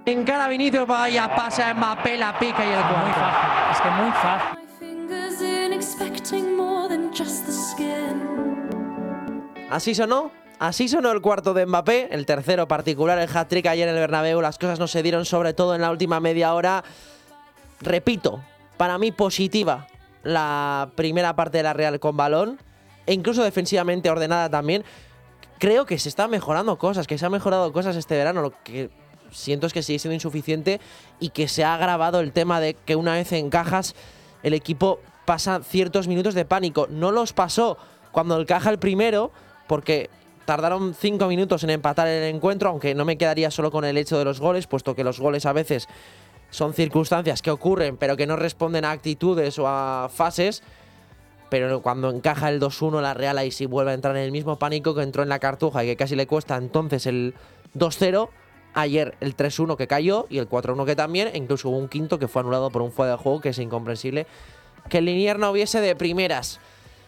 Encara Vinicius, vaya, pasa Mbappé, la pica y el cuarto. Muy fácil, es que muy fácil. Así sonó el cuarto de Mbappé, el tercero particular, el hat-trick ayer en el Bernabéu. Las cosas no se dieron, sobre todo en la última media hora. Repito, para mí positiva la primera parte de la Real con balón, e incluso defensivamente ordenada también. Creo que se están mejorando cosas, que se han mejorado cosas este verano. Lo que siento es que sigue siendo insuficiente y que se ha agravado el tema de que una vez encajas, el equipo pasa ciertos minutos de pánico. No los pasó cuando encaja el primero, porque tardaron 5 minutos en empatar el encuentro, aunque no me quedaría solo con el hecho de los goles, puesto que los goles a veces son circunstancias que ocurren, pero que no responden a actitudes o a fases. Pero cuando encaja el 2-1, la Real ahí sí vuelve a entrar en el mismo pánico que entró en la Cartuja y que casi le cuesta entonces el 2-0. Ayer el 3-1 que cayó y el 4-1 que también, e incluso hubo un quinto que fue anulado por un fuera de juego, que es incomprensible que el Liniers no hubiese de primeras.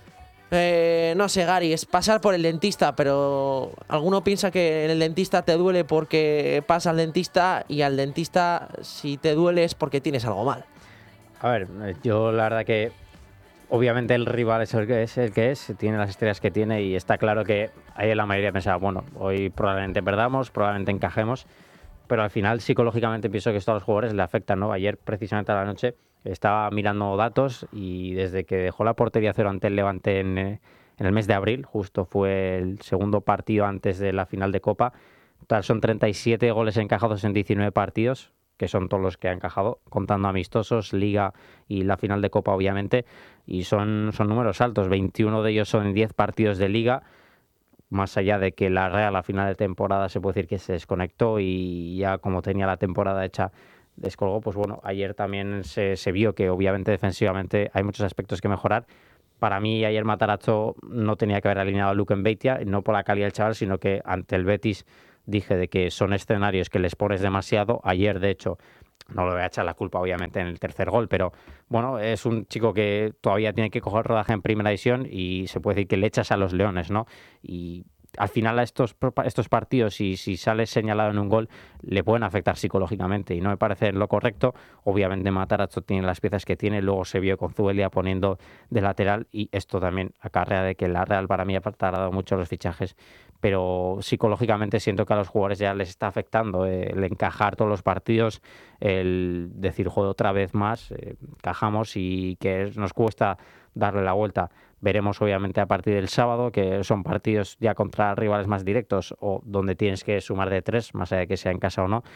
No sé, Gary, es pasar por el dentista, pero alguno piensa que en el dentista te duele porque pasa al dentista, y al dentista, si te duele, es porque tienes algo mal. A ver, yo la verdad que obviamente el rival es el que es, tiene las estrellas que tiene, y está claro que ahí la mayoría pensaba, bueno, hoy probablemente perdamos, probablemente encajemos, pero al final psicológicamente pienso que esto a los jugadores le afecta, ¿no? Ayer precisamente a la noche estaba mirando datos y desde que dejó la portería cero ante el Levante en el mes de abril, justo fue el segundo partido antes de la final de Copa, total son 37 goles encajados en 19 partidos, que son todos los que ha encajado, contando amistosos, Liga y la final de Copa, obviamente, y son números altos. 21 de ellos son en 10 partidos de Liga, más allá de que la Real a final de temporada se puede decir que se desconectó y ya como tenía la temporada hecha descolgó. Pues bueno, ayer también se vio que obviamente defensivamente hay muchos aspectos que mejorar. Para mí ayer Matarazzo no tenía que haber alineado a Luke Mbeitia, no por la calidad del chaval, sino que ante el Betis dije de que son escenarios que les pones demasiado. Ayer, de hecho, no le voy a echar la culpa, obviamente, en el tercer gol, pero bueno, es un chico que todavía tiene que coger rodaje en primera división y se puede decir que le echas a los leones, ¿no? Y al final a estos partidos, y si sale señalado en un gol, le pueden afectar psicológicamente y no me parece lo correcto. Obviamente Matarazzo tiene las piezas que tiene, luego se vio con Zubelia poniendo de lateral y esto también acarrea de que la Real para mí ha tardado mucho los fichajes, pero psicológicamente siento que a los jugadores ya les está afectando el encajar todos los partidos, el decir, joder, otra vez más, encajamos y que nos cuesta darle la vuelta. Veremos obviamente a partir del sábado, que son partidos ya contra rivales más directos o donde tienes que sumar de 3, más allá de que sea en casa o no,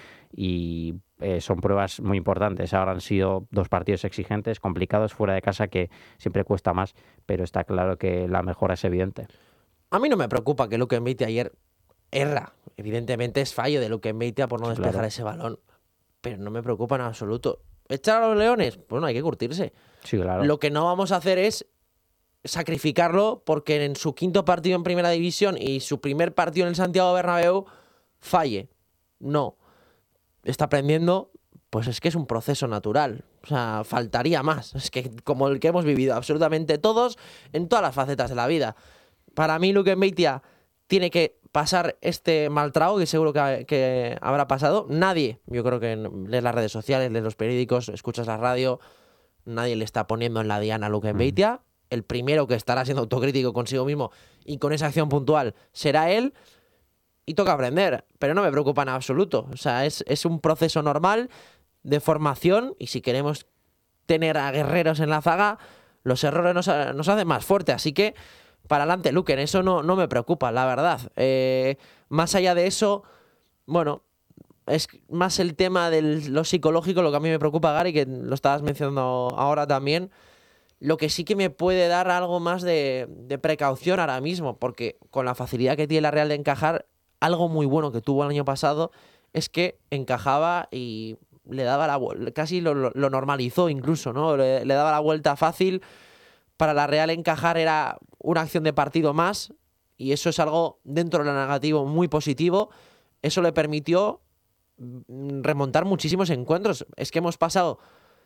y son pruebas muy importantes. Ahora han sido 2 partidos exigentes, complicados, fuera de casa, que siempre cuesta más, pero está claro que la mejora es evidente. A mí no me preocupa que Luke Mbeitia ayer erra. Evidentemente es fallo de Luke Mbeitia por no despejar claro ese balón, pero no me preocupa en absoluto. ¿Echar a los leones? Bueno, hay que curtirse. Sí, claro. Lo que no vamos a hacer es sacrificarlo porque en su quinto partido en Primera División y su primer partido en el Santiago Bernabéu falle. No. Está aprendiendo, pues es que es un proceso natural. O sea, faltaría más. Es que como el que hemos vivido absolutamente todos en todas las facetas de la vida. Para mí, Luke Mbeitia tiene que pasar este mal trago, que seguro que habrá pasado. Nadie, yo creo que lees las redes sociales, lees los periódicos, escuchas la radio, nadie le está poniendo en la diana a Luke Mbeitia. El primero que estará siendo autocrítico consigo mismo y con esa acción puntual será él, y toca aprender, pero no me preocupa en absoluto. O sea, es un proceso normal de formación, y si queremos tener a guerreros en la zaga, los errores nos hacen más fuerte, así que para adelante, Luke, en eso no me preocupa, la verdad. Más allá de eso, bueno, es más el tema de lo psicológico lo que a mí me preocupa, Gary, que lo estabas mencionando ahora también. Lo que sí que me puede dar algo más de precaución ahora mismo, porque con la facilidad que tiene la Real de encajar, algo muy bueno que tuvo el año pasado es que encajaba y le daba la vuelta, casi lo normalizó incluso, ¿no? Le daba la vuelta fácil. Para la Real encajar era una acción de partido más, y eso es algo dentro de lo negativo muy positivo. Eso le permitió remontar muchísimos encuentros. Es que hemos pasado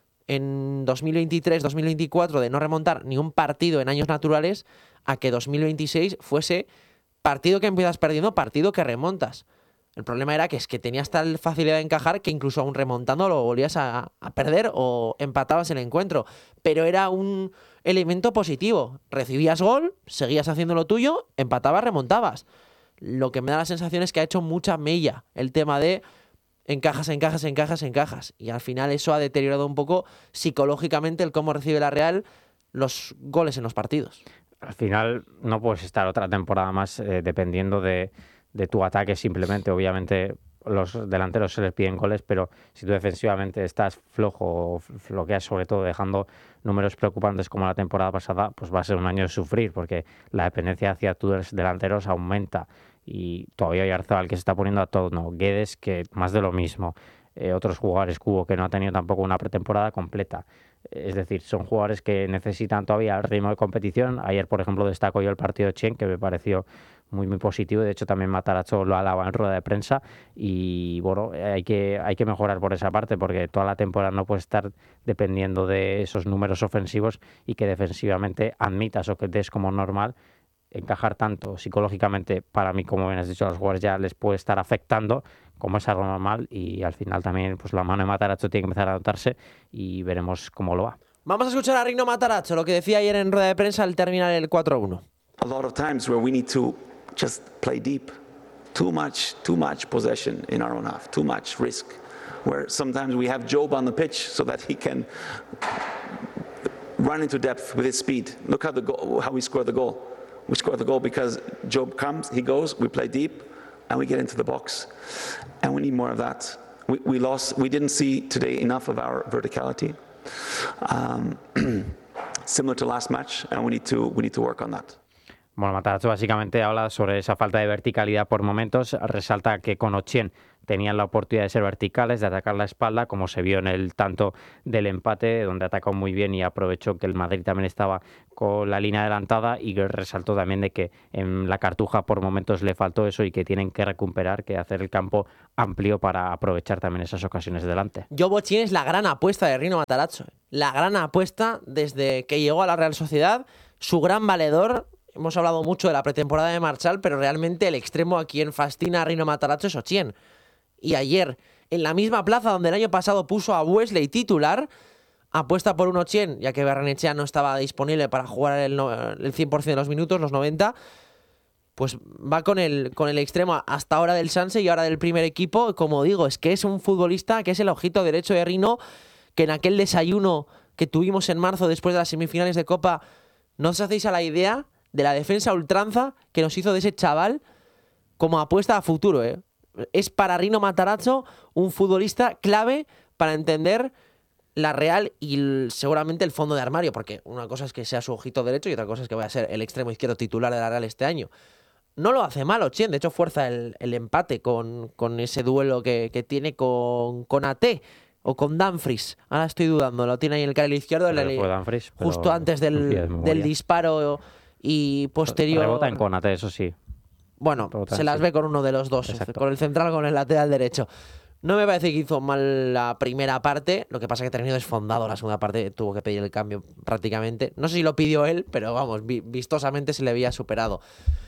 en 2023-2024 de no remontar ni un partido en años naturales a que 2026 fuese partido que empiezas perdiendo, partido que remontas. El problema era que es que tenías tal facilidad de encajar que incluso aún remontando lo volvías a perder o empatabas el encuentro. Pero era un elemento positivo. Recibías gol, seguías haciendo lo tuyo, empatabas, remontabas. Lo que me da la sensación es que ha hecho mucha mella el tema de encajas. Y al final eso ha deteriorado un poco psicológicamente el cómo recibe la Real los goles en los partidos. Al final no puedes estar otra temporada más dependiendo de tu ataque simplemente. Obviamente los delanteros se les piden goles, pero si tú defensivamente estás flojo o floqueas, sobre todo dejando números preocupantes como la temporada pasada, pues va a ser un año de sufrir, porque la dependencia hacia tus delanteros aumenta. Y todavía hay Arzabal que se está poniendo a todo, ¿no? Guedes, que más de lo mismo. Otros jugadores, Cubo, que no ha tenido tampoco una pretemporada completa. Es decir, son jugadores que necesitan todavía el ritmo de competición. Ayer, por ejemplo, destaco yo el partido de Chen, que me pareció muy positivo. De hecho, también Matarazzo lo alaba en rueda de prensa. Y bueno, hay que mejorar por esa parte, porque toda la temporada no puede estar dependiendo de esos números ofensivos y que defensivamente admitas o que des como normal. Encajar tanto psicológicamente, para mí, como bien has dicho, a los jugadores ya les puede estar afectando, como es algo normal, y al final también pues la mano de Matarazzo tiene que empezar a notarse y veremos cómo lo va. Vamos a escuchar a Rino Matarazzo, lo que decía ayer en rueda de prensa al terminar el 4-1. A lot of times where we need to just play deep. Too much possession in our own half, too much risk. Where sometimes we have Job on the pitch so that he can run into depth with his speed. Look how we scored the goal. We scored the goal because Job comes, he goes, we play deep, and we get into the box. And we need more of that. We didn't see today enough of our verticality. Similar to last match, and we need to work on that. Bueno, Matarazzo básicamente habla sobre esa falta de verticalidad por momentos. Resalta que con Ochen tenían la oportunidad de ser verticales, de atacar la espalda, como se vio en el tanto del empate, donde atacó muy bien y aprovechó que el Madrid también estaba con la línea adelantada, y resaltó también de que en la Cartuja por momentos le faltó eso y que tienen que recuperar, que hacer el campo amplio para aprovechar también esas ocasiones delante. Job Ochen es la gran apuesta de Rino Matarazzo. La gran apuesta desde que llegó a la Real Sociedad, su gran valedor. Hemos hablado mucho de la pretemporada de Marchal, pero realmente el extremo a quien fascina a Rino Matarazzo es Ochen. Y ayer, en la misma plaza donde el año pasado puso a Wesley titular, apuesta por un Ochen, ya que Barrenechea no estaba disponible para jugar el 100% de los minutos, los 90, pues va con el extremo hasta ahora del Sanse y ahora del primer equipo. Como digo, es que es un futbolista que es el ojito derecho de Rino, que en aquel desayuno que tuvimos en marzo después de las semifinales de Copa, no os hacéis a la idea de la defensa a ultranza que nos hizo de ese chaval como apuesta a futuro, ¿eh? Es para Rino Matarazzo un futbolista clave para entender la Real y seguramente el fondo de armario, porque una cosa es que sea su ojito derecho y otra cosa es que vaya a ser el extremo izquierdo titular de la Real este año. No lo hace mal Ochen, de hecho fuerza el empate con ese duelo que tiene con AT o con Dumfries. Ahora estoy dudando, lo tiene ahí en el carril izquierdo, Dumfries, justo antes del disparo y posterior. Rebota en Konate, eso sí. Bueno, se las ve con uno de los dos, exacto, con el central o con el lateral derecho. No me parece que hizo mal la primera parte, lo que pasa es que terminó desfondado la segunda parte, tuvo que pedir el cambio prácticamente. No sé si lo pidió él, pero vamos, vistosamente se le había superado.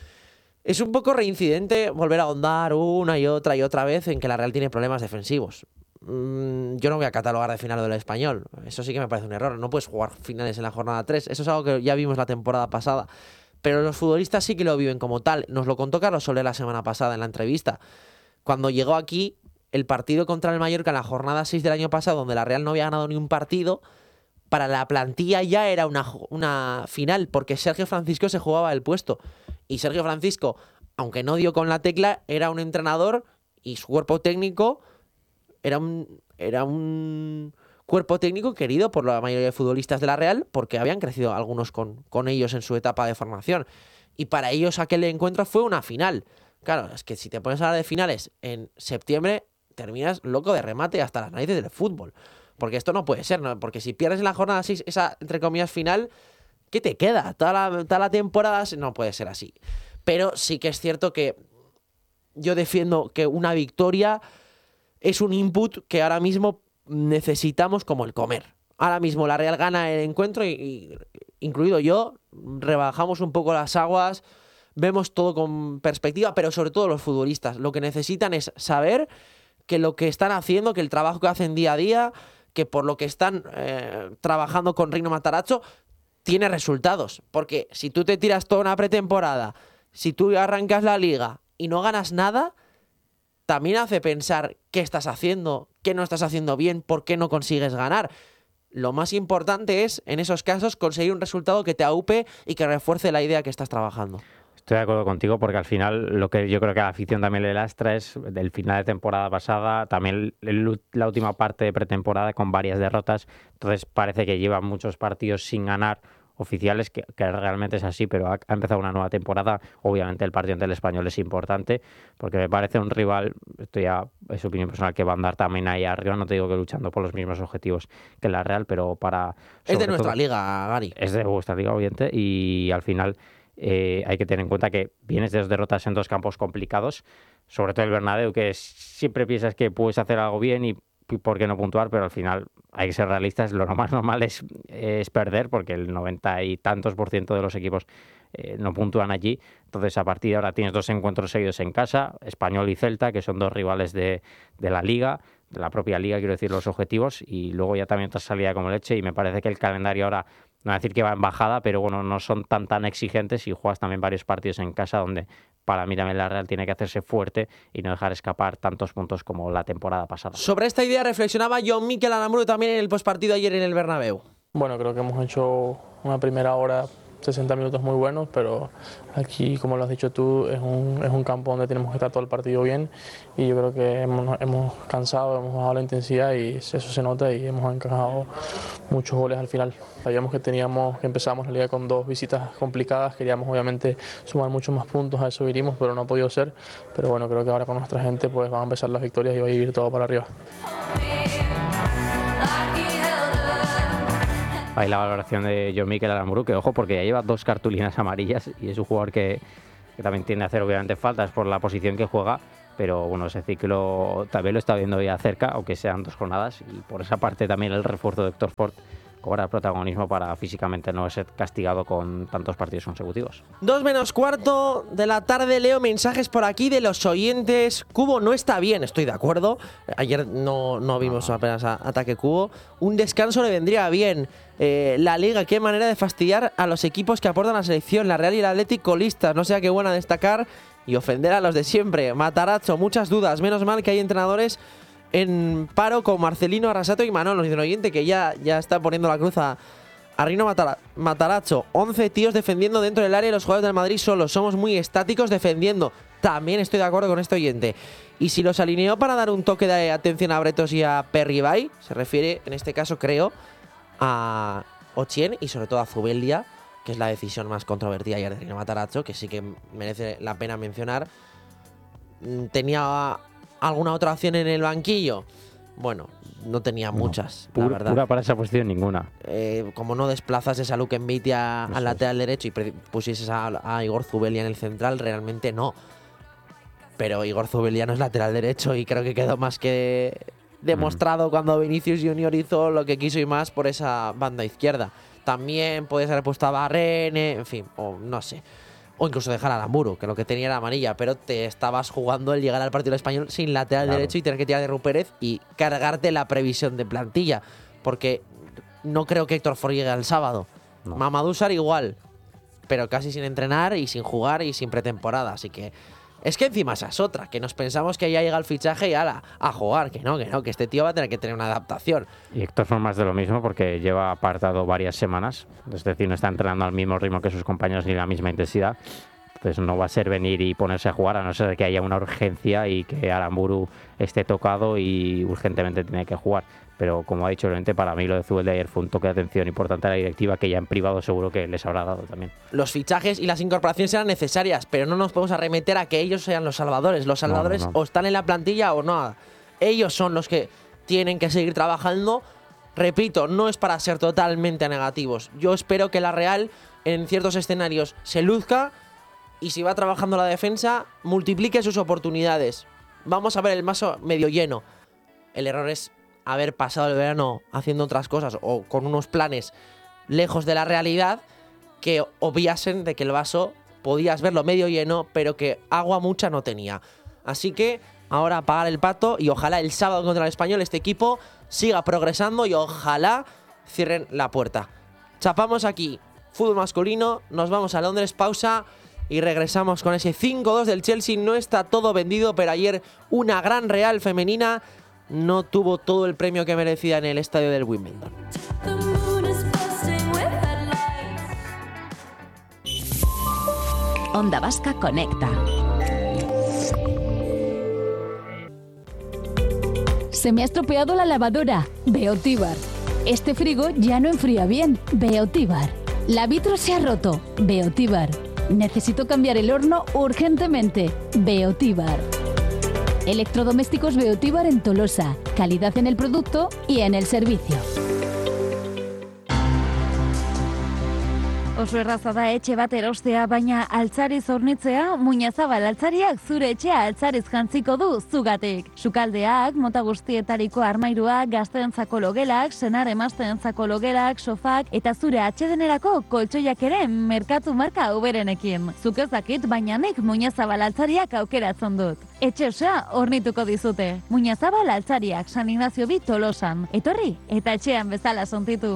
Es un poco reincidente volver a ahondar una y otra vez en que la Real tiene problemas defensivos. Yo no voy a catalogar de final del Español, eso sí que me parece un error. No puedes jugar finales en la jornada 3, eso es algo que ya vimos la temporada pasada. Pero los futbolistas sí que lo viven como tal. Nos lo contó Carlos Soler la semana pasada en la entrevista. Cuando llegó aquí, el partido contra el Mallorca en la jornada 6 del año pasado, donde la Real no había ganado ni un partido, para la plantilla ya era una final, porque Sergio Francisco se jugaba el puesto. Y Sergio Francisco, aunque no dio con la tecla, era un entrenador y su cuerpo técnico era un cuerpo técnico querido por la mayoría de futbolistas de la Real, porque habían crecido algunos con ellos en su etapa de formación. Y para ellos aquel encuentro fue una final. Claro, es que si te pones a hablar de finales en septiembre, terminas loco de remate hasta las narices del fútbol. Porque esto no puede ser, ¿no? Porque si pierdes en la jornada 6 esa, entre comillas, final, ¿qué te queda? Toda la temporada no puede ser así. Pero sí que es cierto que yo defiendo que una victoria es un input que ahora mismo necesitamos como el comer. Ahora mismo la Real gana el encuentro y incluido yo, rebajamos un poco las aguas, vemos todo con perspectiva, pero sobre todo los futbolistas. Lo que necesitan es saber que lo que están haciendo, que el trabajo que hacen día a día, que por lo que están trabajando con Reino Matarazzo, tiene resultados. Porque si tú te tiras toda una pretemporada, si tú arrancas la liga y no ganas nada, también hace pensar qué estás haciendo, qué no estás haciendo bien, por qué no consigues ganar. Lo más importante es, en esos casos, conseguir un resultado que te aupe y que refuerce la idea que estás trabajando. Estoy de acuerdo contigo porque al final lo que yo creo que a la afición también le lastra es del final de temporada pasada, también la última parte de pretemporada con varias derrotas, entonces parece que llevan muchos partidos sin ganar oficiales, que realmente es así, pero ha empezado una nueva temporada. Obviamente el partido ante el Español es importante porque me parece un rival, esto ya es opinión personal, que va a andar también ahí arriba, no te digo que luchando por los mismos objetivos que la Real, pero para... Es de nuestra liga, Gary. Es de vuestra liga, obviamente, y al final hay que tener en cuenta que vienes de 2 derrotas en 2 campos complicados, sobre todo el Bernabéu, que siempre piensas que puedes hacer algo bien y por qué no puntuar, pero al final hay que ser realistas. Lo más normal es perder, porque el 90 y tantos % de los equipos no puntúan allí. Entonces, a partir de ahora tienes 2 encuentros seguidos en casa, Español y Celta, que son 2 rivales de la Liga, de la propia Liga, quiero decir, los objetivos, y luego ya también otra salida como leche, y me parece que el calendario ahora, no voy a decir que va en bajada, pero bueno, no son tan exigentes y juegas también varios partidos en casa donde para mí también la Real tiene que hacerse fuerte y no dejar escapar tantos puntos como la temporada pasada. Sobre esta idea reflexionaba John Mikel Aramburu también en el postpartido ayer en el Bernabéu. Bueno, creo que hemos hecho una primera hora, 60 minutos muy buenos, pero aquí, como lo has dicho tú, es un campo donde tenemos que estar todo el partido bien, y yo creo que hemos cansado, hemos bajado la intensidad y eso se nota, y hemos encajado muchos goles al final. Sabíamos que empezamos la liga con 2 visitas complicadas, queríamos obviamente sumar muchos más puntos, a eso iríamos, pero no ha podido ser. Pero bueno, creo que ahora con nuestra gente pues van a empezar las victorias y va a ir todo para arriba. Ahí la valoración de John Mikel Aramburu, que ojo, porque ya lleva 2 cartulinas amarillas y es un jugador que también tiende a hacer obviamente faltas por la posición que juega, pero bueno, ese ciclo también lo está viendo ya cerca, aunque sean 2 jornadas, y por esa parte también el refuerzo de Héctor Ford cobra protagonismo para físicamente no ser castigado con tantos partidos consecutivos. 2 menos cuarto de la tarde, leo mensajes por aquí de los oyentes. Cubo no está bien, estoy de acuerdo. Ayer no vimos apenas ataque Cubo. Un descanso le vendría bien. La Liga, qué manera de fastidiar a los equipos que aportan a la selección. La Real y el Atlético listas, no sea qué buena destacar y ofender a los de siempre. Matarazzo, muchas dudas. Menos mal que hay entrenadores en paro con Marcelino, Arrasato y Manolo. Nos dice un oyente que ya está poniendo la cruz a Reino Matarazzo. 11 tíos defendiendo dentro del área y los jugadores del Madrid solos. Somos muy estáticos defendiendo. También estoy de acuerdo con este oyente. Y si los alineó para dar un toque de atención a Bretos y a Perribay, se refiere en este caso, creo, a Ochien y sobre todo a Zubeldia, que es la decisión más controvertida ayer de Reino Matarazzo, que sí que merece la pena mencionar. ¿Tenía alguna otra opción en el banquillo? Bueno, no tenía muchas, la verdad. Pura para esa posición, ninguna. Como no desplazases a Luke Envitia al lateral derecho y pusieses a Igor Zubeldia en el central, realmente no. Pero Igor Zubeldia no es lateral derecho y creo que quedó más que demostrado cuando Vinicius Junior hizo lo que quiso y más por esa banda izquierda. También puedes haber puesto a Barrene, en fin, o no sé. O incluso dejar a Aramburu, que lo que tenía era amarilla, pero te estabas jugando el llegar al partido español sin lateral derecho y tener que tirar de Ru Pérez y cargarte la previsión de plantilla. Porque no creo que Héctor Ford llegue al sábado. No. Mamadou Sarr igual, pero casi sin entrenar y sin jugar y sin pretemporada. Así que es que encima esa es otra, que nos pensamos que ya llega el fichaje y ala, a jugar, que no, que este tío va a tener que tener una adaptación. Y Héctor Ford más de lo mismo porque lleva apartado varias semanas, es decir, no está entrenando al mismo ritmo que sus compañeros ni la misma intensidad. Entonces no va a ser venir y ponerse a jugar, a no ser que haya una urgencia y que Aramburu esté tocado y urgentemente tiene que jugar. Pero como ha dicho el oyente, para mí lo de Zubeldia ayer fue un toque de atención importante a la directiva que ya en privado seguro que les habrá dado también. Los fichajes y las incorporaciones eran necesarias, pero no nos podemos arremeter a que ellos sean los salvadores. Los salvadores no. O están en la plantilla o no. Ellos son los que tienen que seguir trabajando. Repito, no es para ser totalmente negativos. Yo espero que la Real en ciertos escenarios se luzca y si va trabajando la defensa, multiplique sus oportunidades. Vamos a ver el vaso medio lleno. El error es haber pasado el verano haciendo otras cosas o con unos planes lejos de la realidad que obviasen de que el vaso podías verlo medio lleno, pero que agua mucha no tenía. Así que ahora a pagar el pato y ojalá el sábado contra el Español este equipo siga progresando y ojalá cierren la puerta. Chapamos aquí fútbol masculino, nos vamos a Londres, pausa y regresamos con ese 5-2 del Chelsea. No está todo vendido, pero ayer una gran Real femenina no tuvo todo el premio que merecía en el estadio del Wimbledon. Onda Vasca Conecta. Se me ha estropeado la lavadora. Veo Tíbar. Este frigo ya no enfría bien. Veo Tíbar. La vitro se ha roto. Veo Tíbar. Necesito cambiar el horno urgentemente. Veo Tíbar. Electrodomésticos Veo Tíbar en Tolosa. Calidad en el producto y en el servicio. Oso erraza da etxe bat erostea, baina altzariz hornitzea, muinazabal altzariak zure etxea altzariz jantziko du zugatik. Sukaldeak, mota guztietariko armairuak, gazteentzako logelak, senar emazteentzako logelak, sofak eta zure atsedenerako koltsoiak ere merkatu marka uberenekin. Zuk ez dakit, baina nik muinazabal altzariak aukeratzen dut. Etxe osoa hornituko dizute. Muinazabal altzariak, San Ignacio bi Tolosan. Etorri eta etxean bezala sontitu.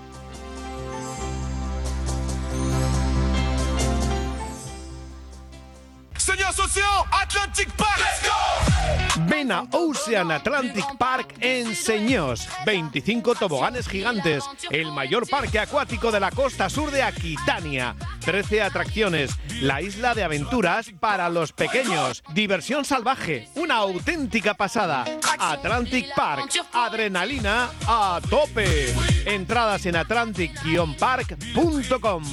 Señor socio, Atlantic Park. Let's go. Ven a Ocean Atlantic Park en Señós. 25 toboganes gigantes, el mayor parque acuático de la costa sur de Aquitania. 13 atracciones, la isla de aventuras para los pequeños. Diversión salvaje, una auténtica pasada. Atlantic Park, adrenalina a tope. Entradas en atlantic-park.com.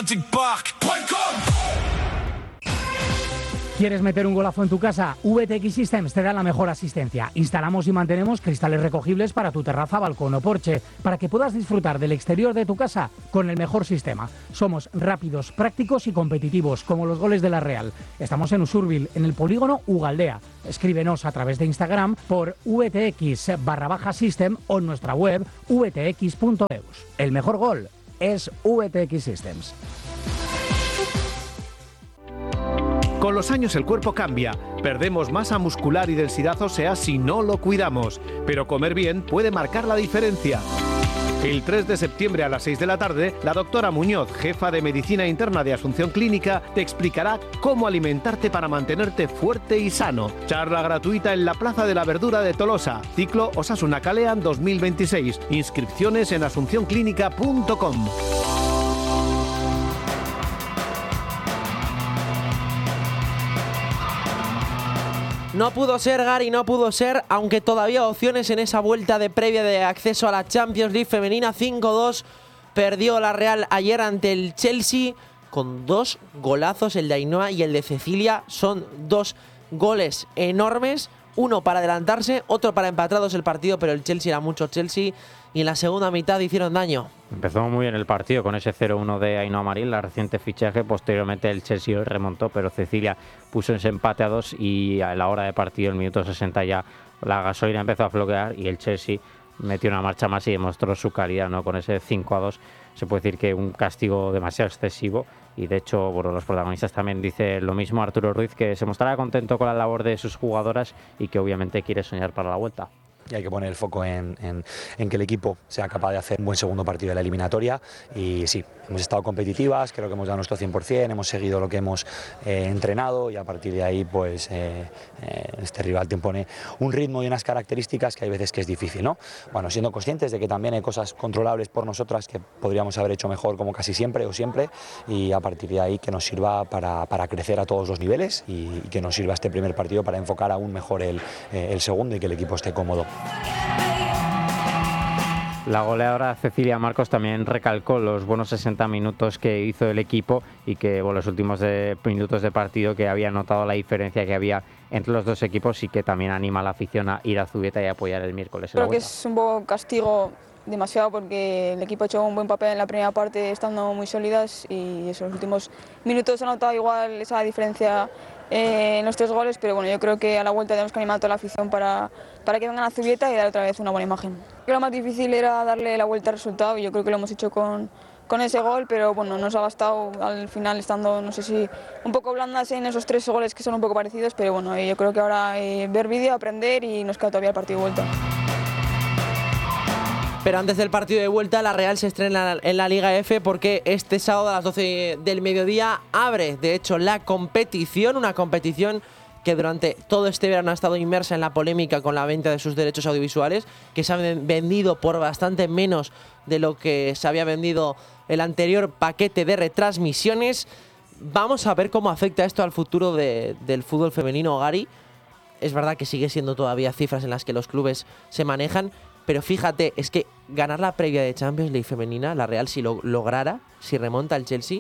¿Quieres meter un golazo en tu casa? VTX Systems te da la mejor asistencia. Instalamos y mantenemos cristales recogibles para tu terraza, balcón o porche, para que puedas disfrutar del exterior de tu casa con el mejor sistema. Somos rápidos, prácticos y competitivos, como los goles de la Real. Estamos en Usurbil, en el polígono Ugaldea. Escríbenos a través de Instagram por VTX_System o en nuestra web vtx.eus. El mejor gol es VTX Systems. Con los años el cuerpo cambia, perdemos masa muscular y densidad ósea si no lo cuidamos, pero comer bien puede marcar la diferencia. El 3 de septiembre a las 6 de la tarde, la doctora Muñoz, jefa de Medicina Interna de Asunción Clínica, te explicará cómo alimentarte para mantenerte fuerte y sano. Charla gratuita en la Plaza de la Verdura de Tolosa. Ciclo Osasuna Kalean 2026. Inscripciones en asuncionclínica.com. No pudo ser, Gary, no pudo ser, aunque todavía opciones en esa vuelta de previa de acceso a la Champions League femenina. 5-2 perdió la Real ayer ante el Chelsea con 2 golazos, el de Ainhoa y el de Cecilia. Son 2 goles enormes, uno para adelantarse, otro para empatar el partido, pero el Chelsea era mucho Chelsea y en la segunda mitad hicieron daño. Empezó muy bien el partido con ese 0-1 de Ainhoa Marín, la reciente fichaje. Posteriormente el Chelsea remontó, pero Cecilia puso ese empate a 2 y a la hora de partido, el minuto 60 ya, la gasolina empezó a floquear y el Chelsea metió una marcha más y demostró su calidad, ¿no? Con ese 5-2 se puede decir que un castigo demasiado excesivo y de hecho, bueno, los protagonistas también dicen lo mismo. Arturo Ruiz, que se mostrará contento con la labor de sus jugadoras y que obviamente quiere soñar para la vuelta. Y hay que poner el foco en que el equipo sea capaz de hacer un buen segundo partido de la eliminatoria. Y sí, hemos estado competitivas, creo que hemos dado nuestro 100%, hemos seguido lo que hemos entrenado y a partir de ahí pues este rival te impone un ritmo y unas características que hay veces que es difícil, ¿no? Bueno, siendo conscientes de que también hay cosas controlables por nosotras que podríamos haber hecho mejor como casi siempre o siempre, y a partir de ahí que nos sirva para crecer a todos los niveles y que nos sirva este primer partido para enfocar aún mejor el segundo y que el equipo esté cómodo. La goleadora Cecilia Marcos también recalcó los buenos 60 minutos que hizo el equipo y que los últimos minutos de partido, que había notado la diferencia que había entre los dos equipos y que también anima a la afición a ir a Zubieta y apoyar el miércoles. Creo que es un poco castigo demasiado porque el equipo ha hecho un buen papel en la primera parte estando muy sólidas y esos últimos minutos se ha notado igual esa diferencia en los 3 goles, pero bueno, yo creo que a la vuelta tenemos que animar a toda la afición para que vengan a Zubieta y dar otra vez una buena imagen. Lo más difícil era darle la vuelta al resultado y yo creo que lo hemos hecho con con ese gol, pero bueno, nos ha bastado al final estando, no sé si un poco blandas en esos 3 goles que son un poco parecidos, pero bueno, yo creo que ahora ver vídeo, aprender y nos queda todavía el partido de vuelta. Pero antes del partido de vuelta, la Real se estrena en la Liga F porque este sábado a las 12 del mediodía abre, de hecho, la competición, una competición que durante todo este verano ha estado inmersa en la polémica con la venta de sus derechos audiovisuales, que se han vendido por bastante menos de lo que se había vendido el anterior paquete de retransmisiones. Vamos a ver cómo afecta esto al futuro del fútbol femenino, Gary. Es verdad que sigue siendo todavía cifras en las que los clubes se manejan, pero fíjate, es que ganar la previa de Champions League femenina, la Real, si lo lograra, si remonta al Chelsea,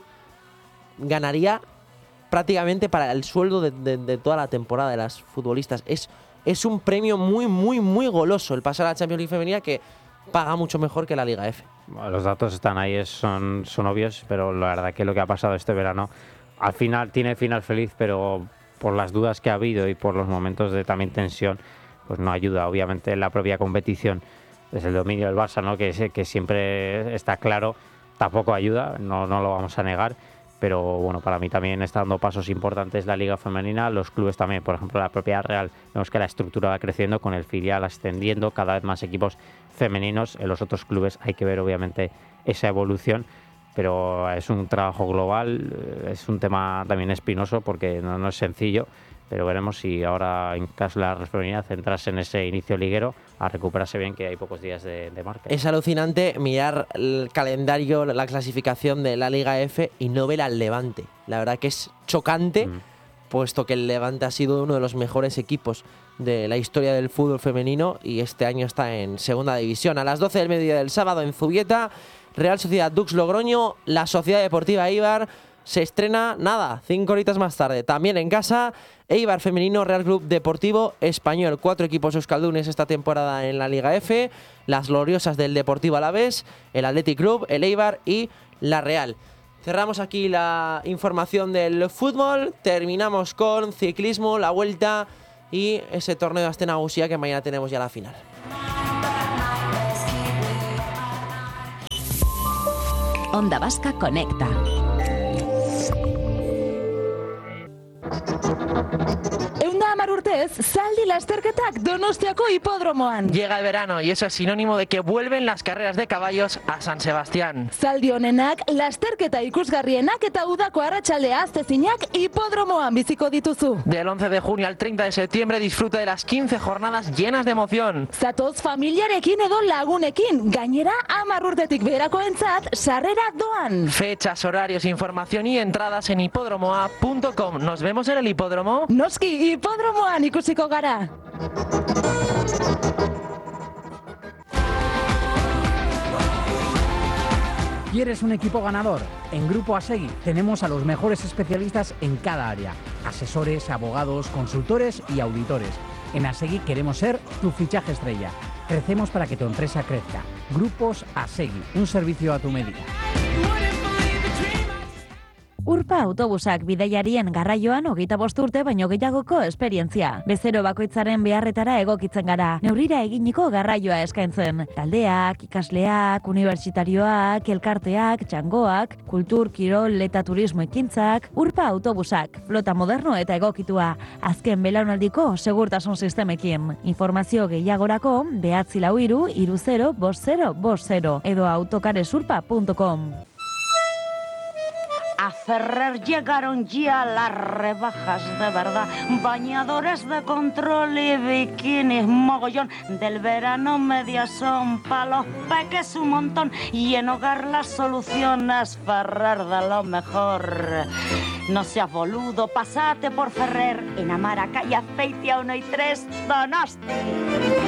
ganaría prácticamente para el sueldo de toda la temporada de las futbolistas. Es un premio muy, muy, muy goloso el pasar a la Champions League femenina, que paga mucho mejor que la Liga F. Bueno, los datos están ahí, son obvios, pero la verdad que lo que ha pasado este verano, al final tiene final feliz, pero por las dudas que ha habido y por los momentos de también tensión, pues no ayuda. Obviamente en la propia competición, desde el dominio del Barça, ¿no? que siempre está claro, tampoco ayuda, no lo vamos a negar. Pero bueno, para mí también está dando pasos importantes la Liga Femenina, los clubes también. Por ejemplo, la propia Real, vemos que la estructura va creciendo con el filial ascendiendo, cada vez más equipos femeninos. En los otros clubes hay que ver obviamente esa evolución, pero es un trabajo global, es un tema también espinoso porque no es sencillo, pero veremos si ahora, en caso de la Real Femenina, centrarse en ese inicio liguero, a recuperarse bien, que hay pocos días de marca. Es alucinante mirar el calendario, la clasificación de la Liga F y no ver al Levante. La verdad que es chocante, puesto que el Levante ha sido uno de los mejores equipos de la historia del fútbol femenino y este año está en segunda división. A las 12 del mediodía del sábado en Zubieta, Real Sociedad Dux Logroño, la Sociedad Deportiva Eibar se estrena, 5 horitas más tarde, también en casa. Eibar Femenino, Real Club Deportivo Español. 4 equipos euskaldunes esta temporada en la Liga F. Las gloriosas del Deportivo Alavés, el Athletic Club, el Eibar y la Real. Cerramos aquí la información del fútbol. Terminamos con ciclismo, la Vuelta y ese torneo de Astana Gusia, que mañana tenemos ya la final. Onda Vasca conecta. Urtez, Zaldi lasterketak Donostiako hipodromoan. Llega el verano y eso es sinónimo de que vuelven las carreras de caballos a San Sebastián. Zaldi honenak, lasterketa ikusgarrienak eta udako arratsaldea aztezinak hipodromoan biziko dituzu. Del 11 de junio al 30 de septiembre disfruta de las 15 jornadas llenas de emoción. Zatoz familiarekin edo lagunekin, gainera 10 urtetik beherakoentzat sarrera doan. Fechas, horarios, información y entradas en hipodromoa.com. ¿Nos vemos en el hipódromo? Noski, hipodromoan ikusiko gara. ¿Quieres un equipo ganador? En Grupo Asegui tenemos a los mejores especialistas en cada área. Asesores, abogados, consultores y auditores. En Asegui queremos ser tu fichaje estrella. Crecemos para que tu empresa crezca. Grupos Asegui, un servicio a tu medida. Urpa autobusak bidaiarien garraioan 25 urte baino gehiagoko esperientzia. Bezero bakoitzaren beharretara egokitzen gara. Neurrira eginiko garraioa eskaintzen. Taldeak, ikasleak, unibertsitarioak, elkarteak, txangoak, kultur, kirol eta turismo ekintzak. Urpa autobusak, flota moderno eta egokitua. Azken belaunaldiko segurtasun sistemekin. Informazio gehiagorako 943 30 50 edo autocaresurpa.com. A Ferrer llegaron ya las rebajas de verdad. Bañadores de control y bikinis, mogollón. Del verano media son pa' los peques un montón. Y en hogar las soluciones Ferrer de lo mejor. No seas boludo, pasate por Ferrer. En Amara, calle Azpeitia 1 y 3, Donosti.